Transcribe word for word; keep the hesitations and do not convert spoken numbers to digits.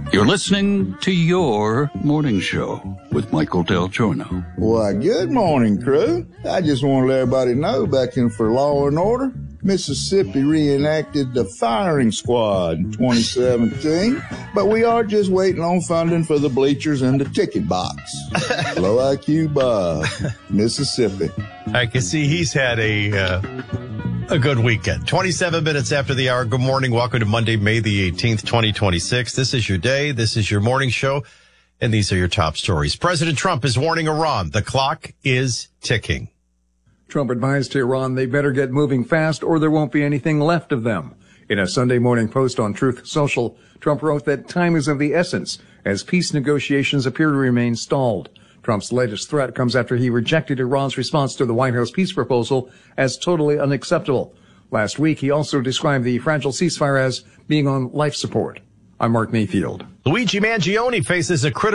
You're listening to your morning show with Michael Del Giorno. Why, good morning, crew. I just want to let everybody know back in for Law and Order, Mississippi reenacted the firing squad in twenty seventeen, but we are just waiting on funding for the bleachers and the ticket box. Low I Q Bob, Mississippi. I can see he's had a uh, a good weekend. twenty-seven minutes after the hour. Good morning. Welcome to Monday, May the eighteenth, twenty twenty-six. This is your day. This is your morning show. And these are your top stories. President Trump is warning Iran. The clock is ticking. Trump advised Iran they better get moving fast or there won't be anything left of them. In a Sunday morning post on Truth Social, Trump wrote that time is of the essence as peace negotiations appear to remain stalled. Trump's latest threat comes after he rejected Iran's response to the White House peace proposal as totally unacceptable. Last week, he also described the fragile ceasefire as being on life support. I'm Mark Mayfield. Luigi Mangione faces a critical